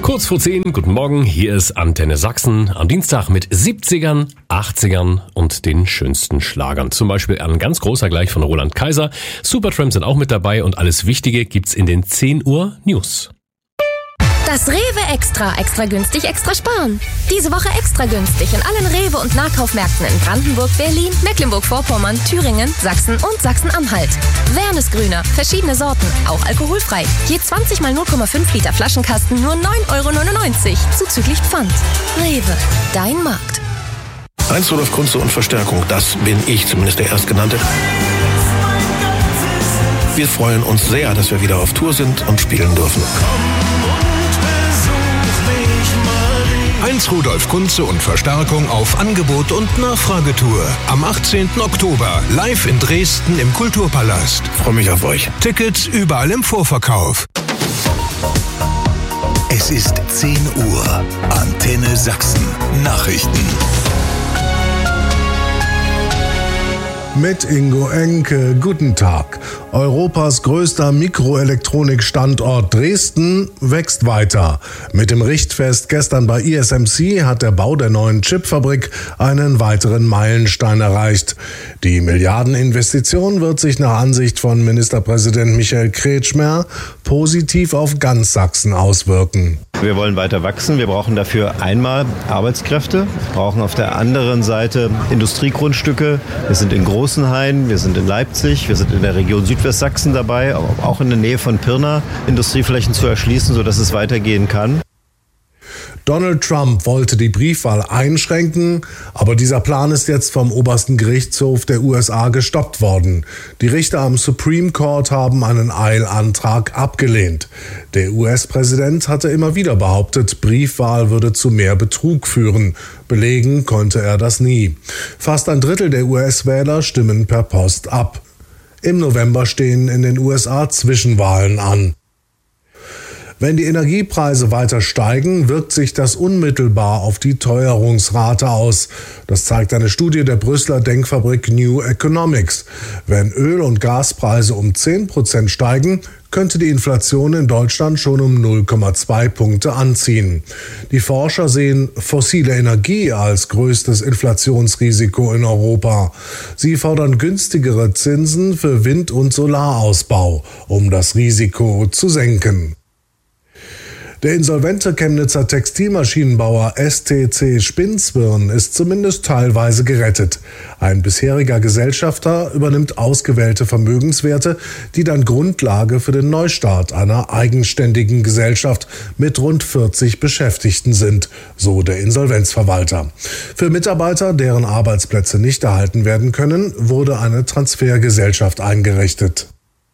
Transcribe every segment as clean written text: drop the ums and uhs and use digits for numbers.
Kurz vor 10, guten Morgen, hier ist Antenne Sachsen am Dienstag mit 70ern, 80ern und den schönsten Schlagern. Zum Beispiel ein ganz großer gleich von Roland Kaiser. Supertramp sind auch mit dabei und alles Wichtige gibt's in den 10 Uhr News. Das Rewe Extra günstig, extra sparen. Diese Woche extra günstig in allen Rewe- und Nahkaufmärkten in Brandenburg, Berlin, Mecklenburg-Vorpommern, Thüringen, Sachsen und Sachsen-Anhalt. Wernesgrüner, verschiedene Sorten, auch alkoholfrei. Je 20 mal 0,5 Liter Flaschenkasten nur 9,99 €, zuzüglich Pfand. Rewe, dein Markt. Heinz Rudolf Kunze und Verstärkung, das bin ich, zumindest der Erstgenannte. Wir freuen uns sehr, dass wir wieder auf Tour sind und spielen dürfen. Heinz Rudolf Kunze und Verstärkung auf Angebot und Nachfragetour. Am 18. Oktober live in Dresden im Kulturpalast. Freue mich auf euch. Tickets überall im Vorverkauf. Es ist 10 Uhr. Antenne Sachsen. Nachrichten. Mit Ingo Enke, guten Tag. Europas größter Mikroelektronikstandort Dresden wächst weiter. Mit dem Richtfest gestern bei ISMC hat der Bau der neuen Chipfabrik einen weiteren Meilenstein erreicht. Die Milliardeninvestition wird sich nach Ansicht von Ministerpräsident Michael Kretschmer positiv auf ganz Sachsen auswirken. Wir wollen weiter wachsen. Wir brauchen dafür einmal Arbeitskräfte, wir brauchen auf der anderen Seite Industriegrundstücke. Wir sind in Großenhain, wir sind in Leipzig, wir sind in der Region Südwestsachsen dabei, auch in der Nähe von Pirna, Industrieflächen zu erschließen, sodass es weitergehen kann. Donald Trump wollte die Briefwahl einschränken, aber dieser Plan ist jetzt vom obersten Gerichtshof der USA gestoppt worden. Die Richter am Supreme Court haben einen Eilantrag abgelehnt. Der US-Präsident hatte immer wieder behauptet, Briefwahl würde zu mehr Betrug führen. Belegen konnte er das nie. Fast ein Drittel der US-Wähler stimmen per Post ab. Im November stehen in den USA Zwischenwahlen an. Wenn die Energiepreise weiter steigen, wirkt sich das unmittelbar auf die Teuerungsrate aus. Das zeigt eine Studie der Brüsseler Denkfabrik New Economics. Wenn Öl- und Gaspreise um 10% steigen, könnte die Inflation in Deutschland schon um 0,2 Punkte anziehen. Die Forscher sehen fossile Energie als größtes Inflationsrisiko in Europa. Sie fordern günstigere Zinsen für Wind- und Solarausbau, um das Risiko zu senken. Der insolvente Chemnitzer Textilmaschinenbauer STC Spinzwirn ist zumindest teilweise gerettet. Ein bisheriger Gesellschafter übernimmt ausgewählte Vermögenswerte, die dann Grundlage für den Neustart einer eigenständigen Gesellschaft mit rund 40 Beschäftigten sind, so der Insolvenzverwalter. Für Mitarbeiter, deren Arbeitsplätze nicht erhalten werden können, wurde eine Transfergesellschaft eingerichtet.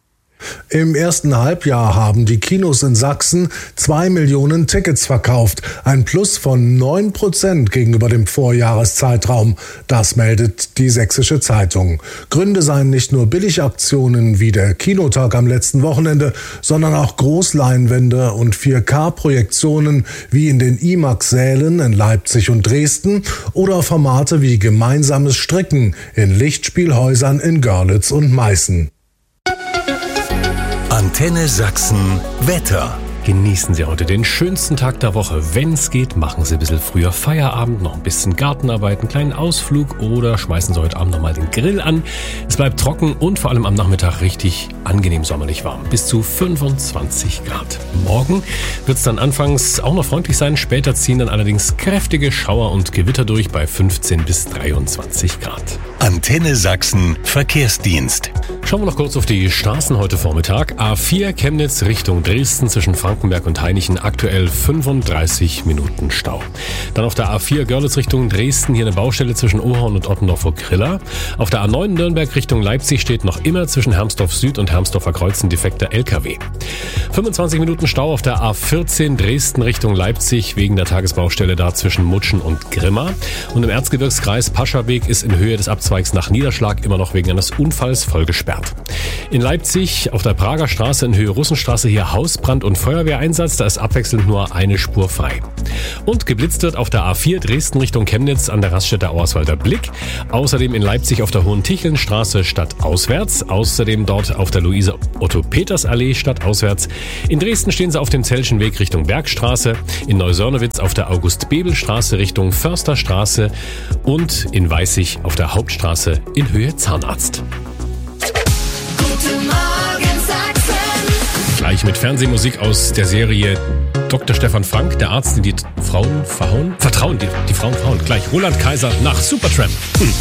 Im ersten Halbjahr haben die Kinos in Sachsen 2 Millionen Tickets verkauft, ein Plus von 9% gegenüber dem Vorjahreszeitraum. Das meldet die Sächsische Zeitung. Gründe seien nicht nur Billigaktionen wie der Kinotag am letzten Wochenende, sondern auch Großleinwände und 4K-Projektionen wie in den IMAX-Sälen in Leipzig und Dresden oder Formate wie gemeinsames Stricken in Lichtspielhäusern in Görlitz und Meißen. Antenne Sachsen Wetter. Genießen Sie heute den schönsten Tag der Woche. Wenn es geht, machen Sie ein bisschen früher Feierabend, noch ein bisschen Gartenarbeit, einen kleinen Ausflug oder schmeißen Sie heute Abend nochmal den Grill an. Es bleibt trocken und vor allem am Nachmittag richtig angenehm sommerlich warm. Bis zu 25 Grad. Morgen wird es dann anfangs auch noch freundlich sein. Später ziehen dann allerdings kräftige Schauer und Gewitter durch bei 15 bis 23 Grad. Antenne Sachsen Verkehrsdienst. Schauen wir noch kurz auf die Straßen heute Vormittag. A4 Chemnitz Richtung Dresden zwischen Frankenberg und Hainichen aktuell 35 Minuten Stau. Dann auf der A4 Görlitz Richtung Dresden hier eine Baustelle zwischen Ohorn und Ottendorf-Grilla. Auf der A9 Nürnberg Richtung Leipzig steht noch immer zwischen Hermsdorf Süd und Hermsdorfer Kreuz ein defekter LKW. 25 Minuten Stau auf der A14 Dresden Richtung Leipzig wegen der Tagesbaustelle da zwischen Mutschen und Grimma. Und im Erzgebirgskreis Pascherweg ist in Höhe des Abzweigs Braunschweigs nach Niederschlag immer noch wegen eines Unfalls voll gesperrt. In Leipzig auf der Prager Straße in Höhe Russenstraße hier Hausbrand- und Feuerwehreinsatz. Da ist abwechselnd nur eine Spur frei. Und geblitzt wird auf der A4 Dresden Richtung Chemnitz an der Raststätte Auerswalder Blick. Außerdem in Leipzig auf der Hohentichelnstraße stadtauswärts. Außerdem dort auf der Luise-Otto-Peters-Allee stadtauswärts. In Dresden stehen sie auf dem Zellschen Weg Richtung Bergstraße. In Neusörnewitz auf der August-Bebel-Straße Richtung Försterstraße. Und in Weißig auf der Hauptstraße in Höhe Zahnarzt. Guten Morgen Sachsen. Gleich mit Fernsehmusik aus der Serie Dr. Stefan Frank, der Arzt, den die Frauen vertrauen. Die Frauen verhauen. Gleich Roland Kaiser nach Supertramp.